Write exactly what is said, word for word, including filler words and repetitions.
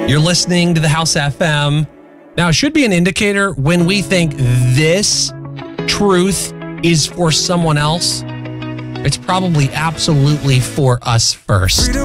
You're listening to the House F M. Now, it should be an indicator when we think this truth is for someone else. It's probably absolutely for us first.